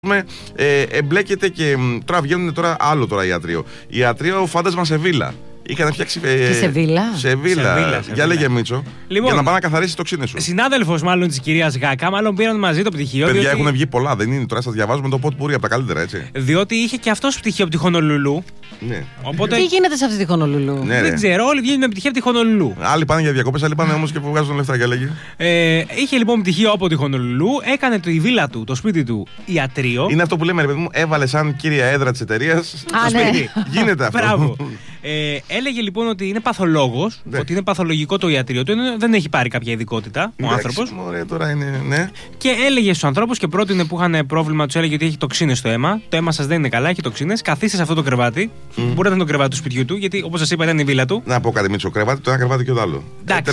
Εμπλέκεται και τώρα βγαίνουν άλλο ιατρείο. Ιατρείο φάντασμα Σεβίλα. Είχαν φτιάξει. Και Σεβίλα. Για λέγε Μίτσο. Λοιπόν, για να πάει να καθαρίσει το ξύνε σου. Συνάδελφος μάλλον της κυρίας Γάκα, μάλλον πήραν μαζί το πτυχίο. Παιδιά, διότι... έχουν βγει πολλά. Δεν είναι τώρα, σας διαβάζουμε το πότ πουρί από τα καλύτερα, έτσι. Διότι είχε και αυτός πτυχίο από τη Χονολουλού. Ναι. Οπότε... Τι γίνεται σε αυτή τη Χονολουλού? Ναι, δεν ξέρω, όλοι βγαίνουν με πτυχίο από τη Χονολουλού. Άλλοι πάνε για διακοπές, άλλοι πάνε όμως και βγάζουν λεφτά, για λέγε. Είχε λοιπόν πτυχίο από τη Χονολουλού, έκανε τη βίλα του, το σπίτι του ιατρείο. Είναι αυτό που λέμε, ρε παιδί μου, έβαλε σαν κύρια έδρα της εταιρείας. Γίνεται αυτό. Μπράβο. Έλεγε λοιπόν ότι είναι παθολόγος, ότι είναι παθολογικό το ιατρείο του, δεν έχει πάρει κάποια ειδικότητα ο άνθρωπος. Ωραία, τώρα είναι, ναι. Και έλεγε στους ανθρώπους και πρότεινε που είχαν πρόβλημα, τους έλεγε ότι έχει τοξίνες στο αίμα. Το αίμα σας δεν είναι καλά, έχει τοξίνες. Καθίστε σε αυτό το κρεβάτι. Μπορείτε να είναι το κρεβάτι του σπιτιού του, γιατί όπως σας είπα ήταν η βίλα του. Να πω κάτι Μίτσο, κρεβάτι, το ένα κρεβάτι και το άλλο.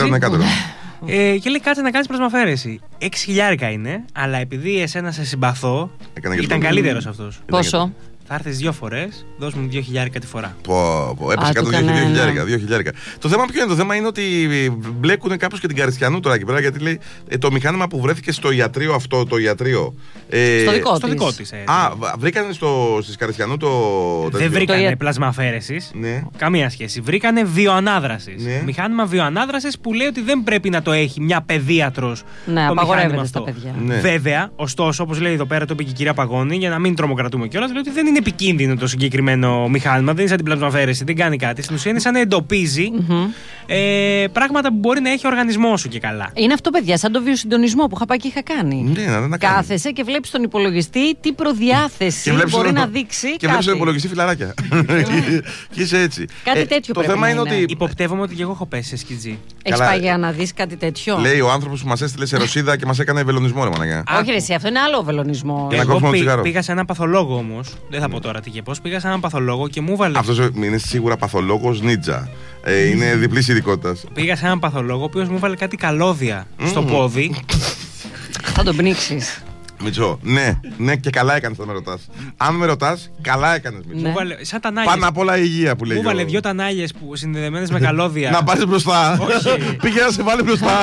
Και λέει κάτσε να κάνεις πλασμαφαίρεση. 6.000 είναι, αλλά επειδή εσένα σε συμπαθώ, ήταν καλύτερος αυτός. Πόσο? Θα έρθεις 2 φορές, δώσ' μου 2.000 τη φορά. Έπεσε κάτω 2.000. Το θέμα ποιο είναι? Το θέμα είναι ότι μπλέκουν κάπως και την Καριστιανού τώρα εκεί πέρα, γιατί λέει το μηχάνημα που βρέθηκε στο ιατρείο αυτό, το ιατρείο. Στο δικό της. Βρήκανε στις Καριστιανού το. Δεν βρήκανε πλασμαφαίρεσης. Ναι. Καμία σχέση. Βρήκανε βιοανάδρασης. Ναι. Μηχάνημα βιοανάδρασης που λέει ότι δεν πρέπει να το έχει μια παιδίατρος. Ναι, απαγορεύεται στα παιδιά. Ναι. Βέβαια, ωστόσο, όπως λέει εδώ πέρα, το είπε και η κυρία Παγώνη, για να μην τρομοκρατούμε κιόλας, λέει ότι δεν είναι επικίνδυνο το συγκεκριμένο μηχάνημα, δεν είναι σαν την πλασμαφαίρεση, δεν κάνει κάτι. Στην ουσία είναι σαν να εντοπίζει πράγματα που μπορεί να έχει ο οργανισμός σου και καλά. Είναι αυτό, παιδιά, σαν το βιοσυντονισμό που είχα πάει και είχα κάνει. Ναι, κάθεσαι και βλέπεις τον υπολογιστή τι προδιάθεση μπορεί να δείξει. Και βλέπεις τον υπολογιστή φιλαράκια. Και είσαι έτσι. Κάτι τέτοιο το πρέπει θέμα να είναι ότι. Υποπτεύομαι ότι και εγώ έχω πέσει σε σκιτζή. Έχεις πάει για να δεις κάτι τέτοιο? Λέει ο άνθρωπος που μας έστειλε σε Ρωσίδα και μας έκανε βελονισμό, ρε μανακιά. Όχι, ρε, εσύ, αυτό είναι άλλο βελονισμό. Εγώ πήγα σε έναν παθολόγο όμως. Δεν θα πω τώρα τι και πώς. Πήγα σε έναν παθολόγο και μου έβαλε. Αυτός είναι σίγουρα παθολόγος νίτζα. Είναι διπλής ειδικότητας. Πήγα σε έναν παθολόγο ο οποίος μου έβαλε κάτι καλώδια στο πόδι. Θα τον πνίξεις. Μητσό, ναι, και καλά έκανες να με ρωτάς. Αν με ρωτάς, καλά έκανες, Μητσό. Σαν τανάλιες. Πάνω απ' όλα η υγεία που λέει. Μου έβαλε 2 τανάλιες που συνδεδεμένες με καλώδια. Να πάρεις μπροστά. Πήγε να σε βάλει μπροστά.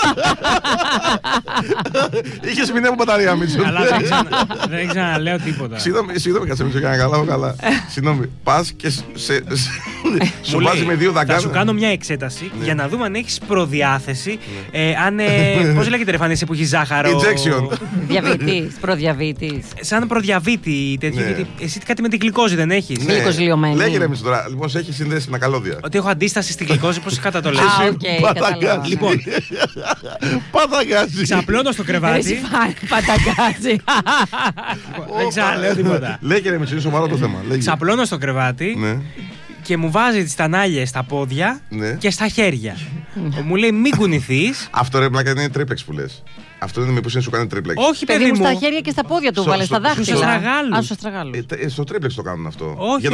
Είχες μείνει από μπαταρία, Μητσό. Καλά, δεν ξαναλέω τίποτα. Συγγνώμη, κάτσε Μητσό, για να καταλάβω καλά. Συγγνώμη, πας και σου βάζει με 2 δαγκάδες. Θα σου κάνω μια εξέταση για να δούμε αν έχεις προδιάθεση. Πώς λέγεται ρε Φανίση που έχει ζάχαρο? Injection. Προδιαβήτης. Σαν προδιαβήτη τέτοιο, γιατί εσύ κάτι με την γλυκόζη δεν έχεις? Γλυκοζηλιωμένη. Λέγε ρε Μητσό τώρα, λοιπόν, σε έχει συνδέσει με καλώδια. Ότι έχω αντίσταση στη γλυκόζη, πώς κατά το λες? Παταγκάζει. Λοιπόν, παταγκάζει. ξαπλώνω στο κρεβάτι. Παταγκάζει. Δεν ξαναλέω τίποτα. Λέγε ρε Μητσό, είναι σοβαρό το θέμα. Ξαπλώνω στο κρεβάτι και μου βάζει τις τανάλιες στα πόδια και στα χέρια. Μου λέει μην κουνηθείς. Αυτό ρε πλάκα είναι τρίπλεξ που λες. Αυτό είναι μήπως είναι σου κάνει τρίπλεξ? Όχι, παιδί μου. Στα χέρια και στα πόδια του βάλε, στα δάχτυλα. Στους αστραγάλους. Στο τρίπλεξ το κάνουν αυτό. Όχι.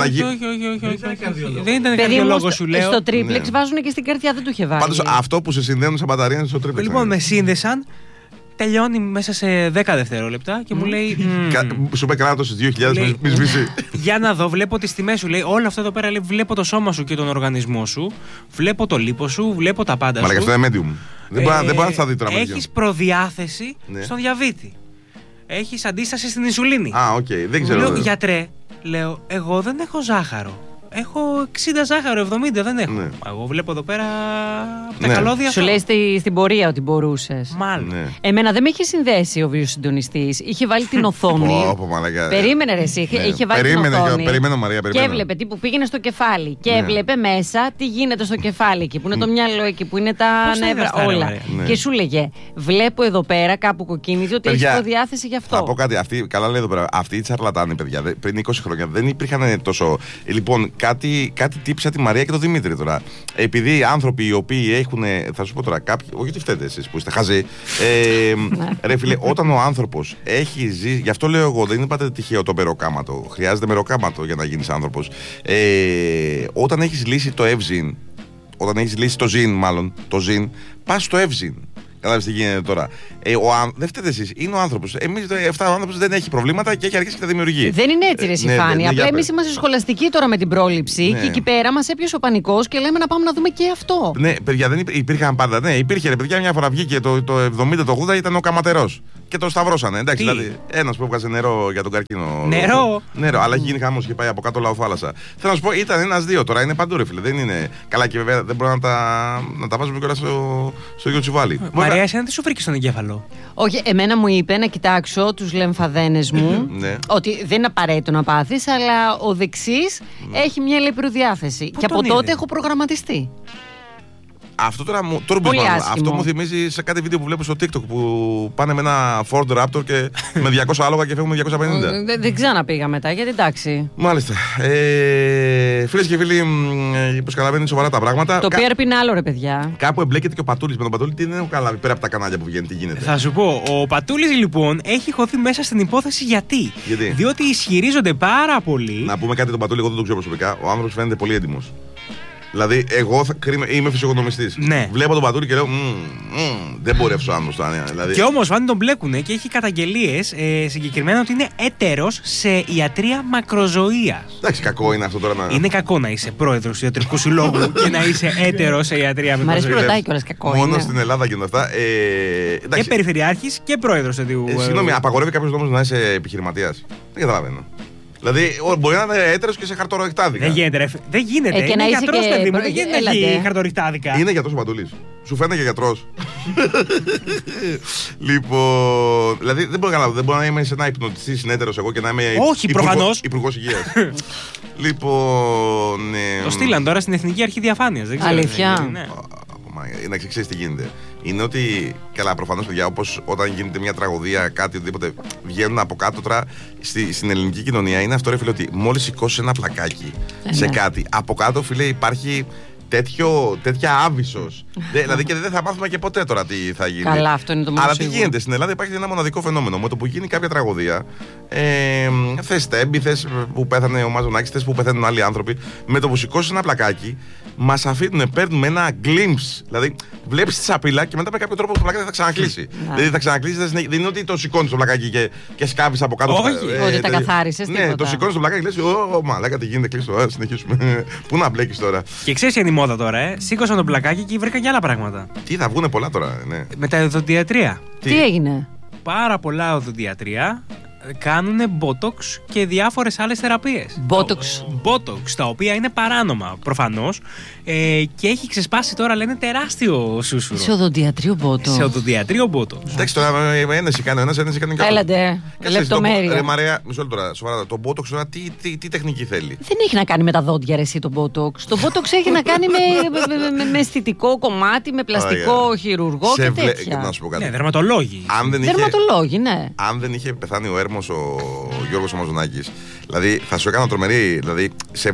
Δεν ήταν καρδιολόγος, σου λέω. Στο τρίπλεξ βάζουν και στην καρδιά, δεν του είχε βάλει. Πάντως αυτό που σε συνδέουν σαν μπαταρία είναι στο τρίπλεξ. Λοιπόν, με σύνδεσαν. Τελειώνει μέσα σε 10 δευτερόλεπτα και μου λέει. Σου είπε κράτος στις 2.000 μη σβήσει. Για να δω, βλέπω τις τιμές σου. Λέει όλο αυτό εδώ πέρα. Λέει, βλέπω το σώμα σου και τον οργανισμό σου. Βλέπω το λίπος σου. Βλέπω τα πάντα σου. Μα αυτό είναι medium. Δεν μπορεί να στα δει τραυματισμό. Έχεις προδιάθεση στον διαβήτη. Έχεις αντίσταση στην ινσουλίνη. Οκ, δεν ξέρω. Λέω γιατρέ, λέω, εγώ δεν έχω ζάχαρο. Έχω 60 ζάχαρο, 70 δεν έχω. Εγώ βλέπω εδώ πέρα τα καλώδια. Σου λέει στην πορεία ότι μπορούσες. Μάλλον. Εμένα δεν με είχε συνδέσει ο βιοσυντονιστής. Είχε βάλει την οθόνη. Περίμενε ρε εσύ. Είχε βάλει την οθόνη. Περίμενε Μαρία. Και έβλεπε τι που πήγαινε στο κεφάλι. Και έβλεπε μέσα τι γίνεται στο κεφάλι εκεί. Που είναι το μυαλό εκεί, που είναι τα νεύρα. Όλα. Και σου λέγε, βλέπω εδώ πέρα κάπου κοκκίνιζε ότι έχει προδιάθεση γι' αυτό. Θα πω κάτι. Καλά λέει εδώ πέρα. Αυτοί οι τσαρλατάνοι, παιδιά, πριν 20 χρόνια δεν υπήρχαν τόσο. Λοιπόν, κάτι τύψα τη Μαρία και τον Δημήτρη τώρα. Επειδή οι άνθρωποι οι οποίοι έχουν. Θα σου πω τώρα, κάποιοι. Όχι ότι φταίτε εσείς που είστε χαζοί. Ρε φίλε, όταν ο άνθρωπος έχει ζήσει. Γι' αυτό λέω εγώ, δεν είναι πάντα τυχαίο το μεροκάματο. Χρειάζεται μεροκάματο για να γίνεις άνθρωπος. Όταν έχεις λύσει το Ευζήν, όταν έχεις λύσει το Ζήν, μάλλον το Ζήν, πας στο Ευζήν. Κατάλαβες τι γίνεται τώρα. Δεν φταίτε εσείς, είναι ο άνθρωπος. Εμείς ο άνθρωπος δεν έχει προβλήματα και έχει αρχίσει και τα δημιουργεί. Δεν είναι έτσι, ρε Σιφάνη. Απλά εμείς είμαστε σχολαστικοί τώρα με την πρόληψη και εκεί πέρα μας έπιασε ο πανικός και λέμε να πάμε να δούμε και αυτό. Ναι, παιδιά, δεν υπήρχαν πάντα. Ναι, υπήρχε ρε παιδιά, μια φορά βγήκε το 70-80 ήταν ο Καματερός. Και το σταυρώσανε. Εντάξει, δηλαδή ένας που έβγαζε νερό για τον καρκίνο. Νερό, αλλά έχει γίνει χαμός και πάει από κάτω λαοθάλασσα. Θέλω να σου πω, ήταν ένας-δύο τώρα, είναι παντού ρε φίλε. Δεν είναι. Καλά και βέβαια δεν μπορούμε να τα βάζουμε κιόλας στο ίδιο τσουβάλι. Μαρία, εσένα τι σου βρήκε στον εγκέφαλο? Όχι, εμένα μου είπε να κοιτάξω τους λεμφαδένες μου. Ότι δεν είναι απαραίτητο να πάθεις, αλλά ο δεξής έχει μια λεπροδιάθεση. Και από τότε έχω προγραμματιστεί. Αυτό τώρα αυτό μου θυμίζει σε κάτι βίντεο που βλέπω στο TikTok που πάνε με ένα Ford Raptor και με 200 άλογα και φεύγουν με 250. Δεν ξαναπήγα μετά, γιατί εντάξει. Μάλιστα. Φίλες και φίλοι, όπως καταλαβαίνετε, σοβαρά τα πράγματα. Το PRP είναι άλλο, ρε παιδιά. Κάπου εμπλέκεται και ο Πατούλης. Με τον Πατούλη τι δεν έχω καλά πέρα από τα κανάλια που βγαίνει, τι γίνεται. Θα σου πω, ο Πατούλης λοιπόν έχει χωθεί μέσα στην υπόθεση γιατί. Διότι ισχυρίζονται πάρα πολύ. Να πούμε κάτι τον Πατούλη, εγώ δεν τον ξέρω προσωπικά. Ο άνθρωπος φαίνεται πολύ έντιμος. Δηλαδή, εγώ είμαι φυσιογνωμιστής. Ναι. Βλέπω τον Πατούλη και λέω: δεν μπορεί αυτό ο άνθρωπος. Δηλαδή... Και όμως, αν τον μπλέκουνε και έχει καταγγελίες συγκεκριμένα ότι είναι έτερος σε ιατρία μακροζωίας. Εντάξει, κακό είναι αυτό τώρα να. Είναι κακό να είσαι πρόεδρος του ιατρικού συλλόγου και να είσαι έτερος σε ιατρία μακροζωίας. Μ' αρέσει που ρωτάει κιόλας κακό. Μόνο στην Ελλάδα γίνονται αυτά. Και περιφερειάρχης και πρόεδρος του. Συγγνώμη, απαγορεύει κάποιος νόμος να είσαι επιχειρηματίας? Δεν καταλαβαίνω. Δηλαδή, μπορεί να είναι έτερος και σε χαρτοριχτάδικα. Δεν γίνεται, ρε. Δεν γίνεται. Και να είσαι γιατρός, και... παιδί μου. Δεν γίνεται να έχει χαρτοριχτάδικα. Είναι γιατρός ο Πατούλης. Σου φαίνεται και γιατρός. Λοιπόν. Δηλαδή, δεν μπορώ να είμαι σε ένα υπνοτιστή συνέτερος εγώ και να είμαι. Όχι, προφανώς. Υπουργός υγείας. Λοιπόν. Το στείλαν τώρα στην Εθνική Αρχή Διαφάνειας. Αλήθεια. Να ξέρεις τι γίνεται. Είναι ότι, καλά, προφανώς παιδιά, όπως όταν γίνεται μια τραγωδία, κάτι οτιδήποτε, βγαίνουν από κάτω τώρα στην ελληνική κοινωνία. Είναι αυτό, ρε φίλε, ότι μόλις σηκώσει ένα πλακάκι σε κάτι, από κάτω, φίλε, υπάρχει τέτοια άβυσσος. Δηλαδή και δεν θα μάθουμε και ποτέ τώρα τι θα γίνει. Καλά, αυτό είναι το μόνο. Αλλά τι γίνεται στην Ελλάδα, υπάρχει ένα μοναδικό φαινόμενο. Με το που γίνει κάποια τραγωδία, θες τέμπη, θες που πέθανε ο Μαζονάκης, θες που πέθαναν άλλοι άνθρωποι, με το που σηκώσει ένα πλακάκι, μας αφήνουν, παίρνουμε ένα glimpse. Δηλαδή, βλέπεις τη σαπίλα και μετά με κάποιο τρόπο το πλακάκι θα ξανακλείσει. Δηλαδή, θα ξανακλείσει, δεν είναι ότι το σηκώνεις το πλακάκι και σκάβεις από κάτω. Όχι, ότι τα καθάρισες. Ναι, το σηκώνεις το πλακάκι και λες: Ω, μαλάκα, τι γίνεται, κλείστο, συνεχίσουμε. Πού να μπλέκεις τώρα. Και ξέρεις τι είναι η μόδα τώρα, Σήκωσαν το πλακάκι και βρήκαν και άλλα πράγματα. Τι, θα βγουνε πολλά τώρα, ναι. Με τα οδοντιατρία. Τι έγινε? Πάρα πολλά οδοντιατρία κάνουνε botox και διάφορες άλλες θεραπείες. Botox, τα οποία είναι παράνομα προφανώς, και έχει ξεσπάσει τώρα, λένε, τεράστιο σούσουρο. Σε οδοντιατρίο botox. Σε οδοντιατρίο botox. Εντάξει, τώρα ένεση κάνει ένας, ένεση κάνει κάποιος. Έλατε, λεπτομέρεια. Ρε Μαρία, μισό λεπτό τώρα, σοβαρά, το botox τώρα τι τεχνική θέλει? Δεν έχει να κάνει με τα δόντια, ρε εσύ, το botox. Το botox έχει να κάνει με αισθητικό κομμάτι, με πλαστικό χειρουργό και τέτοια. Να σου πω κάτι. Ναι, δερματολόγοι. Δερματολόγοι, ναι. Αν δεν είχε πεθάνει ο έρμος ο Γιώργος ο Μαζονάκης, δηλαδή θα σου έκανα τρομερή. Δηλαδή,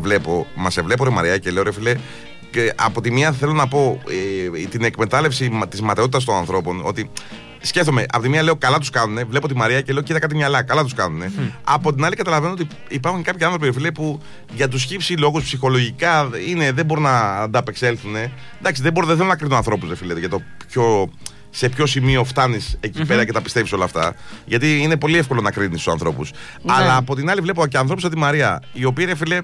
σε βλέπω ρε Μαρία και λέω, ρε φίλε, και από τη μία θέλω να πω την εκμετάλλευση της ματαιότητας των ανθρώπων. Ότι σκέφτομαι, από τη μία λέω καλά τους κάνουνε, βλέπω τη Μαρία και λέω κοίτα κάτι μυαλά, καλά τους κάνουνε. Από την άλλη καταλαβαίνω ότι υπάρχουν κάποιοι άνθρωποι, φίλε, που για τους χύψη λόγους ψυχολογικά δεν μπορούν να ανταπεξέλθουν. Εντάξει, δεν θέλω να κρίνω ανθρώπους, φίλε, για το σε ποιο σημείο φτάνεις εκεί πέρα και τα πιστεύεις όλα αυτά. Γιατί είναι πολύ εύκολο να κρίνεις τους ανθρώπους. Αλλά από την άλλη βλέπω και ανθρώπους σαν τη Μαρία, οι οποίοι, ρε φίλε,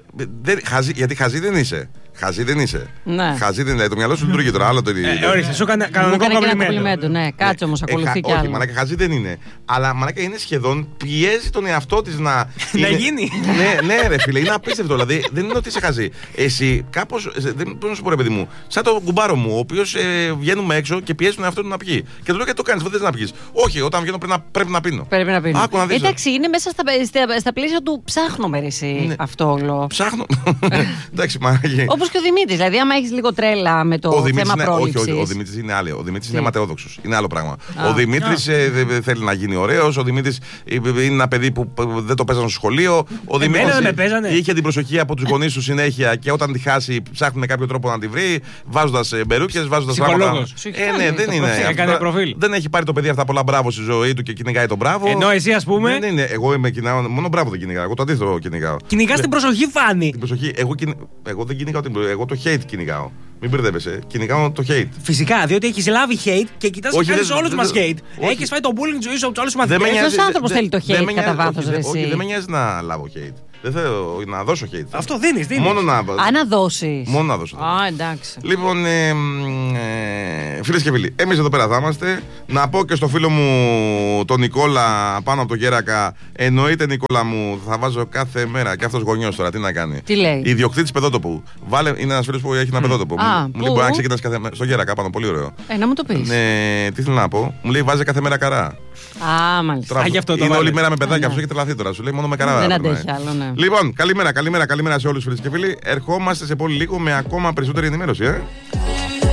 γιατί χαζή δεν είσαι. Χαζή δεν είσαι. Ναι. Χαζή δεν είναι. Το μυαλό σου λειτουργεί τώρα. Άλλο το ίδιο. Ορίστε, σου έκανε κανονικό κομπλιμέντο. Ναι, κάτσε όμως, ακολουθεί κι άλλο. Όχι, μαλάκα, χαζή δεν είναι. Αλλά μαλάκα είναι σχεδόν, πιέζει τον εαυτό της να. Να γίνει. Ναι, ρε φίλε, είναι απίστευτο. Δηλαδή δεν είναι ότι είσαι χαζή. Εσύ κάπως. Πώς να σου πω, ρε παιδί μου, σαν το κουμπάρο μου, ο οποίος βγαίνουμε έξω και πιέζει τον εαυτό του να πιει. Και του λέω, γιατί το κάνεις, δεν θες να πιεις? Όχι, όταν βγαίνω πρέπει να πίνω. Πρέπει να πίνω. Εντάξει, είναι μέσα στα πλαίσια του ψάχνουμε, εσύ, αυτό όλο. Ψάχνω. Εντάξει, μαλάκα. Όπως και ο Δημήτρης. Δηλαδή, άμα έχεις λίγο τρέλα με το θέμα πρόληψης. Όχι, ο Δημήτρης είναι άλλο. Ο Δημήτρης είναι ματαιόδοξος. Είναι άλλο πράγμα. Ο Δημήτρης θέλει να γίνει ωραίος. Ο Δημήτρης είναι ένα παιδί που δεν το παίζανε στο σχολείο. Ο Δημήτρης είχε την προσοχή από τους γονείς του συνέχεια και όταν τη χάσει ψάχνει με κάποιο τρόπο να τη βρει, βάζοντας μπερούκες, βάζοντας πράγματα. Ναι, δεν είναι. Δεν έχει πάρει το παιδί αυτά πολλά μπράβο στη ζωή του και κυνηγάει τον μπράβο. Ενώ εσύ, ας πούμε. Ναι, εγώ κυνηγάω. Μόνο μπράβο δεν κυνηγάω. Εγώ το αντίθετο κυνηγάω. Κυνηγάς την προσοχή, Φάνη. Εγώ δεν κυνηγάω την Εγώ το hate κυνηγάω. Μην μπερδεύεσαι. Κυνηγάω το hate. Φυσικά, διότι έχει λάβει hate και κοιτάς να κάνεις όλους μας hate. Έχεις φάει το bullying της ζωής από τους άλλους μαθητές. Ποιος άνθρωπος θέλει το hate κατά βάθος, ρε εσύ? Όχι, δεν με νοιάζει να λάβω hate. Δεν θέλω να δώσω hate. Αυτό δίνεις. Μόνο να δώσεις. Μόνο να δώσω. Α, εντάξει. Λοιπόν, φίλες και φίλοι, εμείς εδώ πέρα θα είμαστε. Να πω και στο φίλο μου τον Νικόλα πάνω από το Γέρακα. Εννοείται, Νικόλα μου, θα βάζω κάθε μέρα. Και αυτός γονιός τώρα, τι να κάνει. Τι λέει? Ιδιοκτήτης παιδότοπου. Είναι ένας φίλος που έχει ένα παιδότοπο. Μου λέει: μπορεί να ξεκινάς κάθε μέρα. Στο Γέρακα πάνω, πολύ ωραίο. Να μου το πεις. Τι θέλω να πω. Μου λέει: βάζει κάθε μέρα καρά. Α, μάλιστα. Είναι όλη μέρα με παιδάκια, αυτό έχει τρελαθεί τώρα. Σου λέει: μόνο με καρά. Δεν αντέχει άλλο, ναι. Λοιπόν, καλημέρα σε όλους, φίλες και φίλοι. Ερχόμαστε σε πολύ λίγο με ακόμα περισσότερη ενημέρωση.